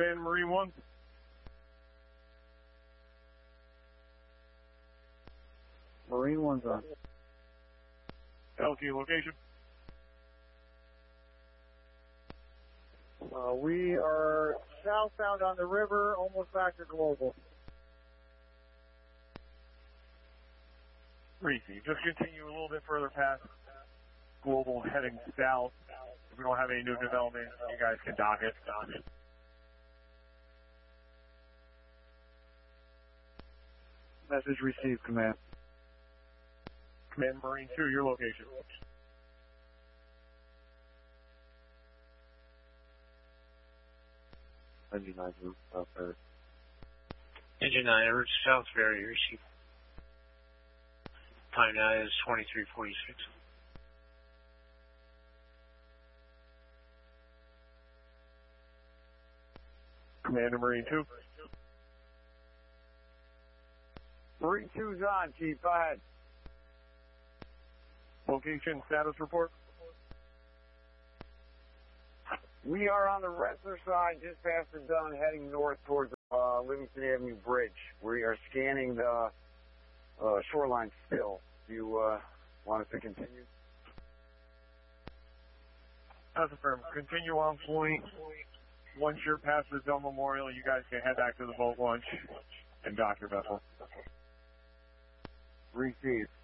Command Marine 1. Marine 1's on. LT location. We are southbound on the river, almost back to Global. Receive. Just continue a little bit further past Global, heading south. If we don't have any new development, you guys can dock it. Message received, Command. Command Marine 2, your location. Engine 9, South Ferry. Engine 9, route South Ferry, receive. Time now is 23:46. Commander Marine 2. Marine 2's on, Chief. Go ahead. Location status report. We are on the Ressler side, just past the Dunn, heading north towards Livingston Avenue Bridge. We are scanning the shoreline still. Do you want us to continue? That's affirmed. Continue on point. Once you're past the Dunn Memorial, you guys can head back to the boat launch and dock your vessel. Received.